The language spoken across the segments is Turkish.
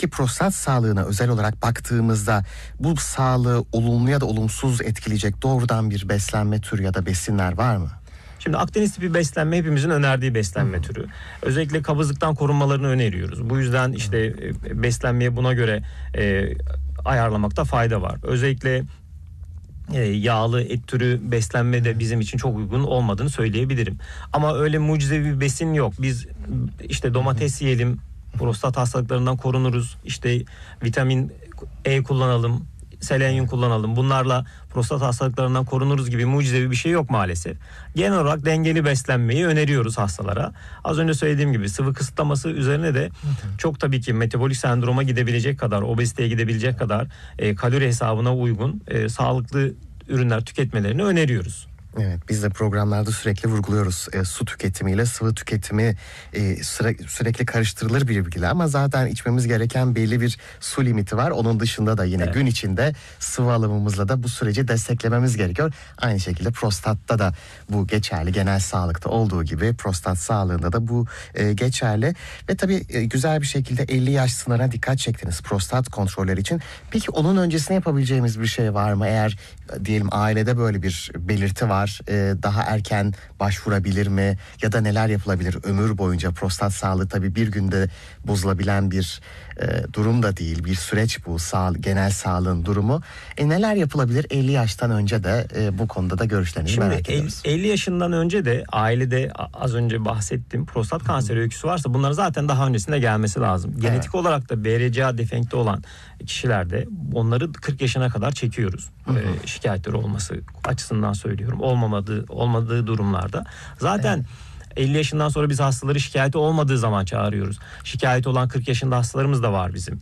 Peki prostat sağlığına özel olarak baktığımızda bu sağlığı olumlu ya da olumsuz etkileyecek doğrudan bir beslenme türü ya da besinler var mı? Şimdi Akdeniz tipi beslenme hepimizin önerdiği beslenme türü. Özellikle kabızlıktan korunmalarını öneriyoruz. Bu yüzden işte beslenmeye buna göre ayarlamakta fayda var. Özellikle yağlı et türü beslenme de bizim için çok uygun olmadığını söyleyebilirim. Ama öyle mucizevi bir besin yok. Biz işte domates yiyelim, prostat hastalıklarından korunuruz. İşte vitamin E kullanalım, selenyum kullanalım. Bunlarla prostat hastalıklarından korunuruz gibi mucizevi bir şey yok maalesef. Genel olarak dengeli beslenmeyi öneriyoruz hastalara. Az önce söylediğim gibi sıvı kısıtlaması üzerine de çok tabii ki metabolik sendroma gidebilecek kadar, obeziteye gidebilecek kadar kalori hesabına uygun sağlıklı ürünler tüketmelerini öneriyoruz. Evet, biz de programlarda sürekli vurguluyoruz. Su tüketimiyle sıvı tüketimi sürekli karıştırılır birbiriyle ama zaten içmemiz gereken belli bir su limiti var. Onun dışında da yine gün içinde sıvı alımımızla da bu süreci desteklememiz gerekiyor. Aynı şekilde prostatta da bu geçerli. Genel sağlıkta olduğu gibi prostat sağlığında da bu geçerli. Ve tabii güzel bir şekilde 50 yaş sınırına dikkat çektiniz prostat kontrolleri için. Peki onun öncesine yapabileceğimiz bir şey var mı? Eğer diyelim ailede böyle bir belirti var, daha erken başvurabilir mi ya da neler yapılabilir ömür boyunca? Prostat sağlığı tabii bir günde bozulabilen bir durum da değil, bir süreç bu genel sağlığın durumu. Neler yapılabilir 50 yaştan önce de bu konuda da görüşlerinizi merak ediyoruz. 50 yaşından önce de ailede az önce bahsettiğim prostat kanseri öyküsü varsa bunlar zaten daha öncesinde gelmesi lazım. Genetik olarak da BRCA defekti olan kişilerde onları 40 yaşına kadar çekiyoruz. Şikayetleri olması açısından söylüyorum. Olmadığı durumlarda. Zaten 50 yaşından sonra biz hastaları şikayeti olmadığı zaman çağırıyoruz. Şikayeti olan 40 yaşında hastalarımız da var bizim.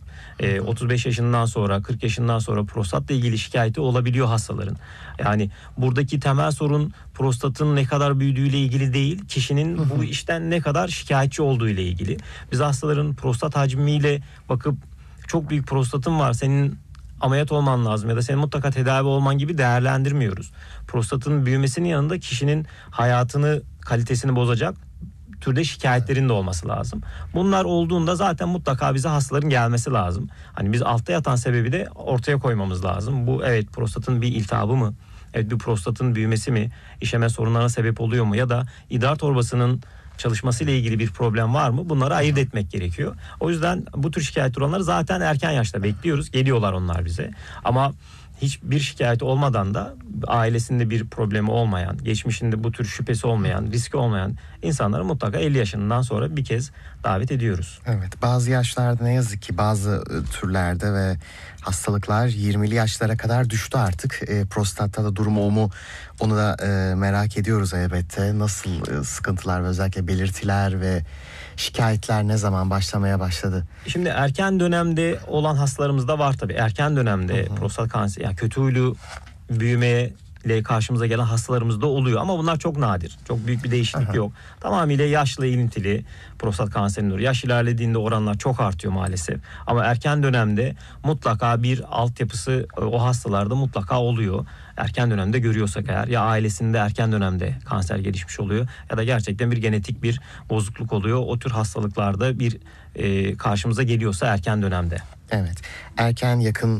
35 yaşından sonra 40 yaşından sonra prostatla ilgili şikayeti olabiliyor hastaların. Yani buradaki temel sorun prostatın ne kadar büyüdüğüyle ilgili değil, kişinin bu işten ne kadar şikayetçi olduğu ile ilgili. Biz hastaların prostat hacmiyle bakıp çok büyük prostatın var, senin ameliyat olman lazım ya da senin mutlaka tedavi olman gibi değerlendirmiyoruz. Prostatın büyümesinin yanında kişinin hayatını, kalitesini bozacak türde şikayetlerin de olması lazım. Bunlar olduğunda zaten mutlaka bize hastaların gelmesi lazım. Hani biz altta yatan sebebi de ortaya koymamız lazım. Bu evet prostatın bir iltihabı mı? Evet bir prostatın büyümesi mi? İşeme sorunlarına sebep oluyor mu? Ya da idrar torbasının çalışmasıyla ilgili bir problem var mı? Bunları ayırt etmek gerekiyor. O yüzden bu tür şikayet olanları zaten erken yaşta bekliyoruz. Geliyorlar onlar bize. Ama hiçbir şikayeti olmadan da ailesinde bir problemi olmayan, geçmişinde bu tür şüphesi olmayan, riski olmayan insanları mutlaka 50 yaşından sonra bir kez davet ediyoruz. Evet, bazı yaşlarda ne yazık ki bazı türlerde ve hastalıklar 20'li yaşlara kadar düştü artık. Prostatta da durumu o mu, onu da merak ediyoruz elbette. Nasıl sıkıntılar ve özellikle belirtiler ve şikayetler ne zaman başlamaya başladı? Şimdi erken dönemde olan hastalarımız da var tabii. Erken dönemde prostat kanseri, yani kötü huylu büyümeye karşımıza gelen hastalarımız da oluyor ama bunlar çok nadir. Çok büyük bir değişiklik yok. Tamamıyla yaşla ilintili prostat kanserinin. Yaş ilerlediğinde oranlar çok artıyor maalesef. Ama erken dönemde mutlaka bir altyapısı o hastalarda mutlaka oluyor. Erken dönemde görüyorsak eğer, ya ailesinde erken dönemde kanser gelişmiş oluyor ya da gerçekten bir genetik bir bozukluk oluyor. O tür hastalıklarda bir karşımıza geliyorsa erken dönemde. Evet. Erken yakın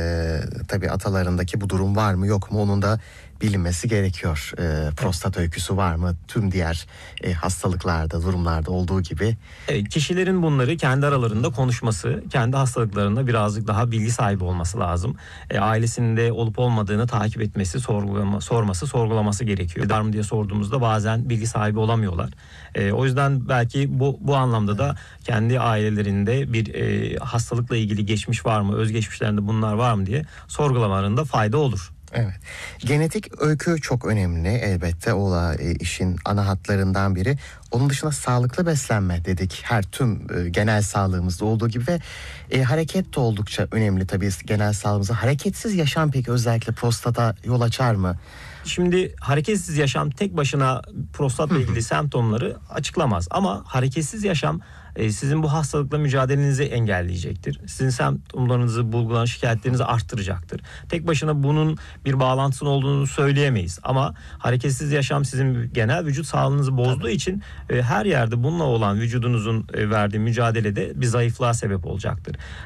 tabii atalarındaki bu durum var mı yok mu onun da bilinmesi gerekiyor. Prostat öyküsü var mı? Tüm diğer hastalıklarda, durumlarda olduğu gibi. Evet, kişilerin bunları kendi aralarında konuşması, kendi hastalıklarında birazcık daha bilgi sahibi olması lazım. Ailesinde olup olmadığını takip etmesi, sorgulaması gerekiyor. Var mı diye sorduğumuzda bazen bilgi sahibi olamıyorlar. O yüzden belki bu anlamda da kendi ailelerinde bir hastalıkla ilgili geçmiş var mı, özgeçmişlerinde bunlar var mı diye sorgulamalarında fayda olur. Evet. Genetik öykü çok önemli elbette, o da işin ana hatlarından biri. Onun dışında sağlıklı beslenme dedik, her tüm genel sağlığımızda olduğu gibi ve hareket de oldukça önemli tabii genel sağlığımızda. Hareketsiz yaşam peki özellikle prostata yol açar mı? Şimdi hareketsiz yaşam tek başına prostatla ilgili semptomları açıklamaz ama hareketsiz yaşam sizin bu hastalıkla mücadelenizi engelleyecektir. Sizin semptomlarınızı, bulgularınızı, şikayetlerinizi arttıracaktır. Tek başına bunun bir bağlantısının olduğunu söyleyemeyiz ama hareketsiz yaşam sizin genel vücut sağlığınızı bozduğu için her yerde bununla olan vücudunuzun verdiği mücadelede bir zayıflığa sebep olacaktır.